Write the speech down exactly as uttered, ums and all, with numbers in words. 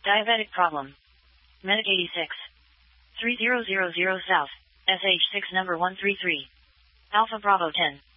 Diabetic problem. Medic eighty-six. three zero zero zero South. S H six number one three three. Alpha Bravo ten.